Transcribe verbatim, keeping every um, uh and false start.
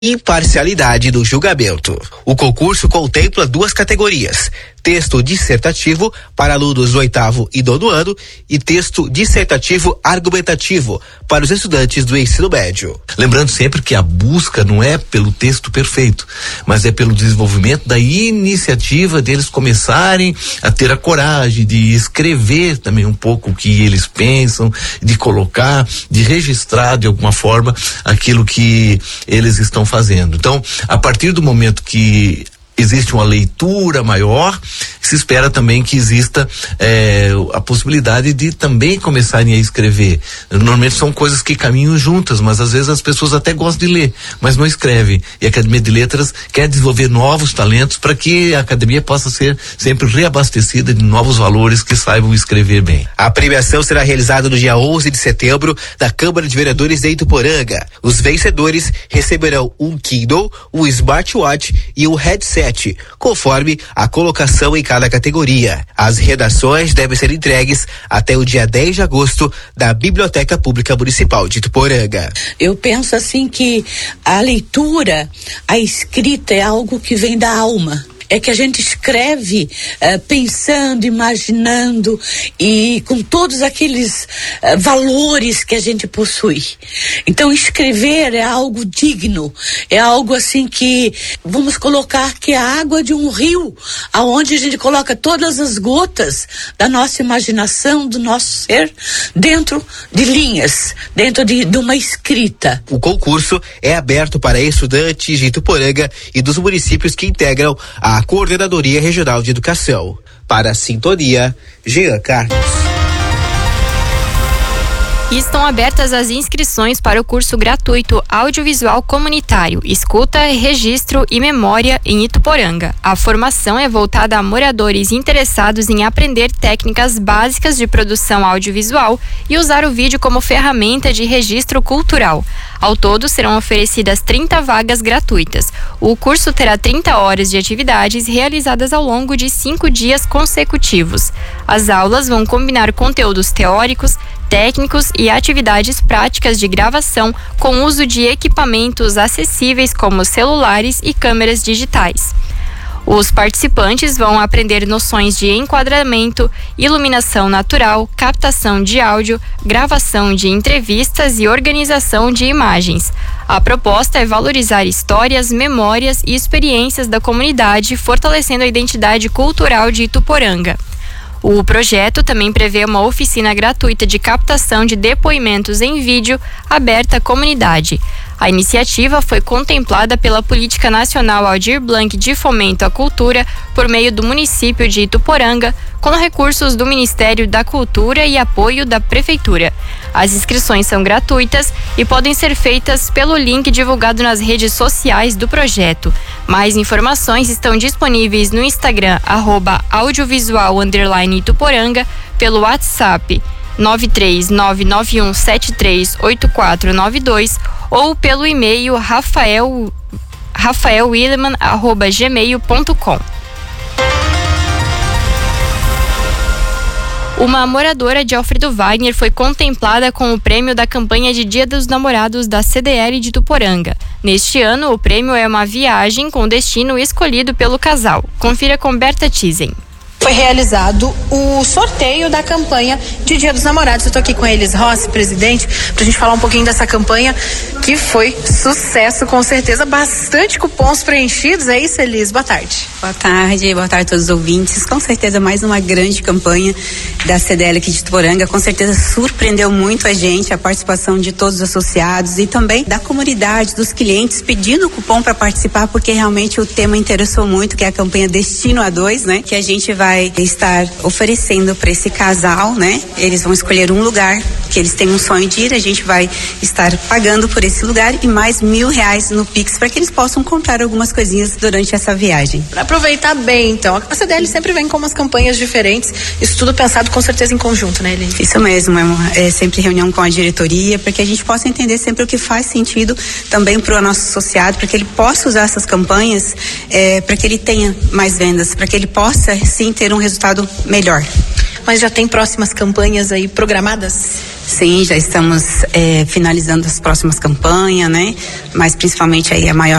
imparcialidade no julgamento. O concurso contempla duas categorias: texto dissertativo para alunos do oitavo e nono ano e texto dissertativo argumentativo para os estudantes do ensino médio. Lembrando sempre que a busca não é pelo texto perfeito, mas é pelo desenvolvimento da iniciativa deles começarem a ter a coragem de escrever também um pouco o que eles pensam, de colocar, de registrar de alguma forma aquilo que eles estão fazendo. Então, a partir do momento que existe uma leitura maior, se espera também que exista eh, a possibilidade de também começarem a escrever. Normalmente são coisas que caminham juntas, mas às vezes as pessoas até gostam de ler, mas não escrevem. E a Academia de Letras quer desenvolver novos talentos para que a academia possa ser sempre reabastecida de novos valores que saibam escrever bem. A premiação será realizada no dia onze de setembro na Câmara de Vereadores de Ituporanga. Os vencedores receberão um Kindle, um smartwatch e um headset, conforme a colocação em cada categoria. As redações devem ser entregues até o dia dez de agosto da Biblioteca Pública Municipal de Ituporanga. Eu penso assim que a leitura, a escrita é algo que vem da alma. É que a gente escreve uh, pensando, imaginando e com todos aqueles uh, valores que a gente possui. Então escrever é algo digno, é algo assim que vamos colocar que é a água de um rio, aonde a gente coloca todas as gotas da nossa imaginação, do nosso ser, dentro de linhas, dentro de, de uma escrita. O concurso é aberto para estudantes de Ituporanga e dos municípios que integram a Coordenadoria Regional de Educação. Para a Sintonia, Jean Carlos. Estão abertas as inscrições para o curso gratuito Audiovisual Comunitário, Escuta, Registro e Memória em Ituporanga. A formação é voltada a moradores interessados em aprender técnicas básicas de produção audiovisual e usar o vídeo como ferramenta de registro cultural. Ao todo, serão oferecidas trinta vagas gratuitas. O curso terá trinta horas de atividades realizadas ao longo de cinco dias consecutivos. As aulas vão combinar conteúdos teóricos, técnicos e atividades práticas de gravação com uso de equipamentos acessíveis como celulares e câmeras digitais. Os participantes vão aprender noções de enquadramento, iluminação natural, captação de áudio, gravação de entrevistas e organização de imagens. A proposta é valorizar histórias, memórias e experiências da comunidade, fortalecendo a identidade cultural de Ituporanga. O projeto também prevê uma oficina gratuita de captação de depoimentos em vídeo aberta à comunidade. A iniciativa foi contemplada pela Política Nacional Aldir Blanc de Fomento à Cultura por meio do município de Ituporanga, com recursos do Ministério da Cultura e apoio da Prefeitura. As inscrições são gratuitas e podem ser feitas pelo link divulgado nas redes sociais do projeto. Mais informações estão disponíveis no Instagram, arroba audiovisual underline Ituporanga, pelo WhatsApp nove três nove nove um sete três oito quatro nove dois ou pelo e-mail rafael rafael willeman arroba gmail ponto com. Uma moradora de Alfredo Wagner foi contemplada com o prêmio da campanha de Dia dos Namorados da C D L de Ituporanga. Neste ano, o prêmio é uma viagem com destino escolhido pelo casal. Confira com Berta Tizen. Foi realizado o sorteio da campanha de Dia dos Namorados. Eu estou aqui com a Elis Rossi, presidente, para a gente falar um pouquinho dessa campanha que foi sucesso, com certeza, bastante cupons preenchidos. É isso, Elis? Boa tarde. Boa tarde, boa tarde a todos os ouvintes. Com certeza mais uma grande campanha da C D L aqui de Ituporanga. Com certeza surpreendeu muito a gente, a participação de todos os associados e também da comunidade, dos clientes pedindo cupom para participar, porque realmente o tema interessou muito, que é a campanha Destino A dois, né? Que a gente vai estar oferecendo para esse casal, né? Eles vão escolher um lugar que eles têm um sonho de ir, a gente vai estar pagando por esse lugar e mais mil reais no Pix para que eles possam comprar algumas coisinhas durante essa viagem. Para aproveitar bem, então, a C D L sempre vem com umas campanhas diferentes, isso tudo pensado com certeza em conjunto, né, Elis? Isso mesmo, é, uma, é sempre reunião com a diretoria, para que a gente possa entender sempre o que faz sentido também para o nosso associado, para que ele possa usar essas campanhas, é, para que ele tenha mais vendas, para que ele possa sim ter um resultado melhor. Mas já tem próximas campanhas aí programadas? Sim, já estamos é, finalizando as próximas campanhas, né? Mas principalmente aí a maior